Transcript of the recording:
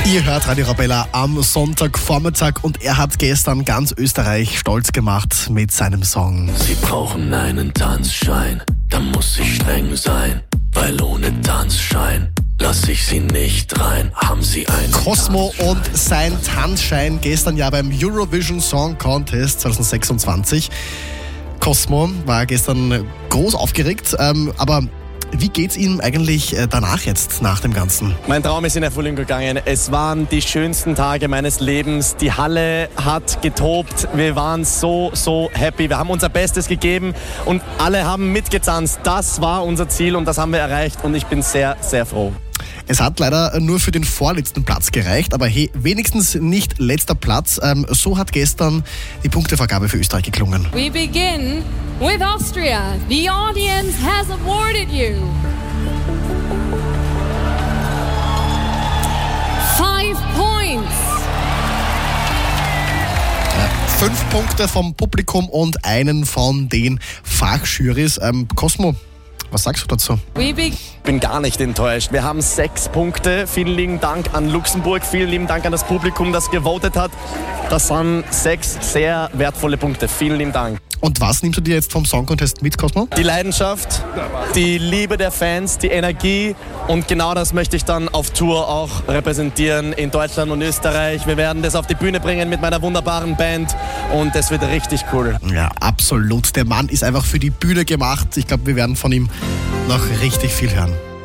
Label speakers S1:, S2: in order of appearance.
S1: Ihr hört Radio Arabella am Sonntagvormittag und er hat gestern ganz Österreich stolz gemacht mit seinem Song.
S2: Sie brauchen einen Tanzschein, da muss ich streng sein, weil ohne Tanzschein lass ich sie nicht rein. Haben Sie einen
S1: Cosmo
S2: Tanzschein?
S1: und sein Tanzschein gestern ja beim Eurovision Song Contest 2026. Cosmo war gestern groß aufgeregt, aber wie geht's ihm eigentlich danach jetzt, nach dem Ganzen?
S3: Mein Traum ist in Erfüllung gegangen. Es waren die schönsten Tage meines Lebens. Die Halle hat getobt. Wir waren so happy. Wir haben unser Bestes gegeben und alle haben mitgetanzt. Das war unser Ziel und das haben wir erreicht und ich bin sehr, sehr froh.
S1: Es hat leider nur für den vorletzten Platz gereicht, aber hey, wenigstens nicht letzter Platz. So hat gestern die Punktevergabe für Österreich geklungen.
S4: We begin with Austria. The audience has awarded you 5 points.
S1: 5 Punkte vom Publikum und einen von den Fachjurys. Cosmo, was sagst du dazu?
S4: We begin.
S3: Ich bin gar nicht enttäuscht. Wir haben 6 Punkte. Vielen lieben Dank an Luxemburg. Vielen lieben Dank an das Publikum, das gewotet hat. Das sind 6 sehr wertvolle Punkte. Vielen lieben Dank.
S1: Und was nimmst du dir jetzt vom Song Contest mit, Cosmo?
S3: Die Leidenschaft, die Liebe der Fans, die Energie und genau das möchte ich dann auf Tour auch repräsentieren in Deutschland und Österreich. Wir werden das auf die Bühne bringen mit meiner wunderbaren Band und das wird richtig cool.
S1: Ja, absolut. Der Mann ist einfach für die Bühne gemacht. Ich glaube, wir werden von ihm noch richtig viel hören.